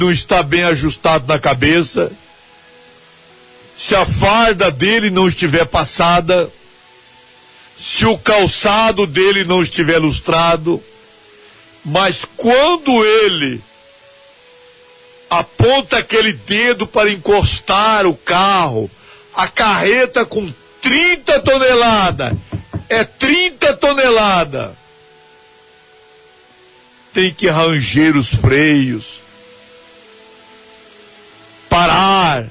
não está bem ajustado na cabeça, se a farda dele não estiver passada, se o calçado dele não estiver lustrado, mas quando ele aponta aquele dedo para encostar o carro, a carreta com 30 toneladas, é 30 toneladas, tem que ranger os freios, parar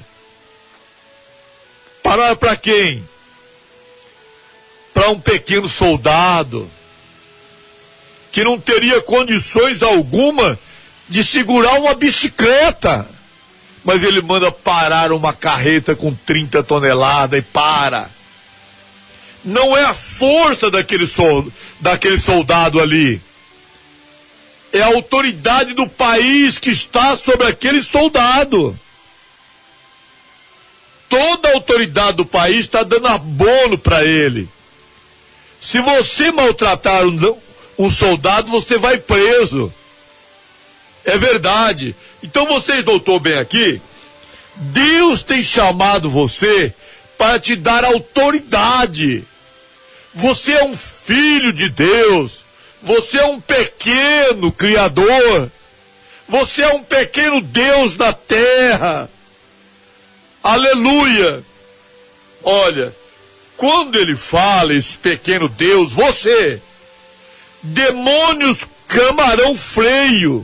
para quem? Para um pequeno soldado que não teria condições alguma de segurar uma bicicleta, mas ele manda parar uma carreta com 30 toneladas e para. Não é a força daquele soldado ali, é a autoridade do país que está sobre aquele soldado. Toda a autoridade do país está dando abono para ele. Se você maltratar um soldado, você vai preso. É verdade. Então vocês notou bem aqui, Deus tem chamado você para te dar autoridade. Você é um filho de Deus. Você é um pequeno criador. Você é um pequeno Deus na terra. Aleluia! Olha, quando ele fala, esse pequeno Deus, você, demônios clamarão freio,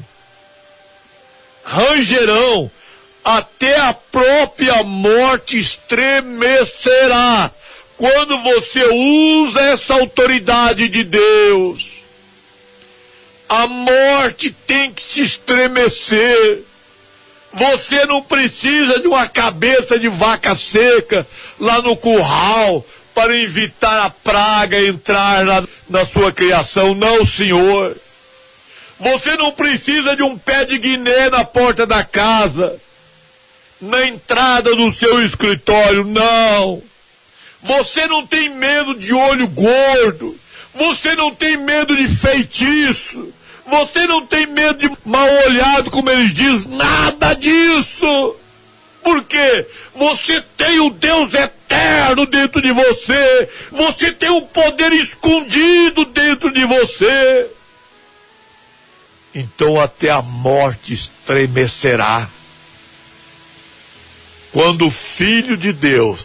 rangerão, até a própria morte estremecerá, quando você usa essa autoridade de Deus. A morte tem que se estremecer. Você não precisa de uma cabeça de vaca seca lá no curral para evitar a praga entrar na sua criação. Não, senhor. Você não precisa de um pé de guiné na porta da casa, na entrada do seu escritório. Não. Você não tem medo de olho gordo. Você não tem medo de feitiço. Você não tem medo de mal olhado, como eles dizem, nada disso. Por quê? Você tem o Deus eterno dentro de você. Você tem um poder escondido dentro de você. Então até a morte estremecerá. Quando o Filho de Deus,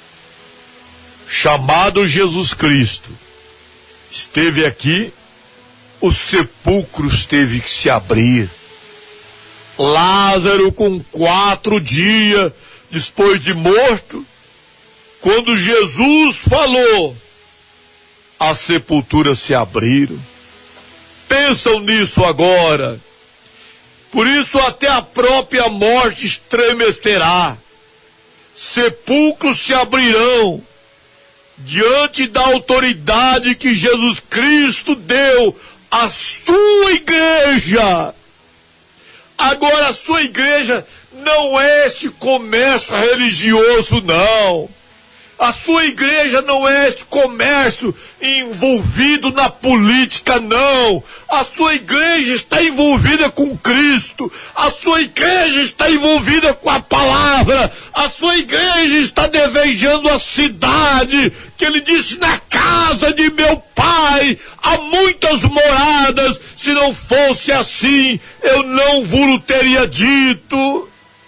chamado Jesus Cristo, esteve aqui, os sepulcros teve que se abrir. Lázaro, com 4 dias depois de morto, quando Jesus falou, as sepulturas se abriram. Pensam nisso agora. Por isso até a própria morte estremecerá. Sepulcros se abrirão diante da autoridade que Jesus Cristo deu à sua igreja. Agora a sua igreja não é esse comércio religioso, não. A sua igreja não é esse comércio envolvido na política, não. A sua igreja está envolvida com Cristo. A sua igreja está envolvida com a palavra. A sua igreja está desejando a cidade, que ele disse: na casa de meu Pai há muitas moradas. Se não fosse assim, eu não vos teria dito.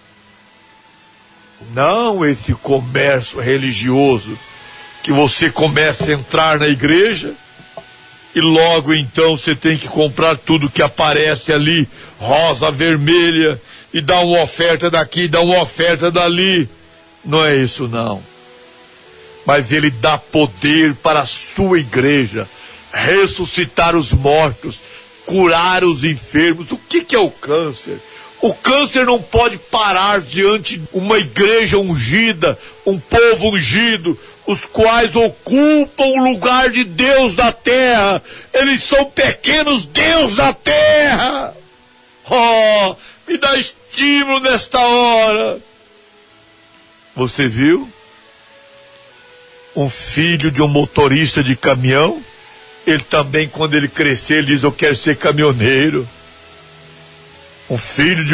Não esse comércio religioso que você começa a entrar na igreja e logo então você tem que comprar tudo que aparece ali, rosa, vermelha, e dar uma oferta daqui, dar uma oferta dali. Não é isso, não. Mas ele dá poder para a sua igreja ressuscitar os mortos, curar os enfermos. O que é o câncer? O câncer não pode parar diante de uma igreja ungida, um povo ungido, os quais ocupam o lugar de Deus na terra. Eles são pequenos Deus na terra. Oh, me dá estímulo nesta hora. Você viu? Um filho de um motorista de caminhão, ele também, quando ele crescer, ele diz: eu quero ser caminhoneiro. Um filho de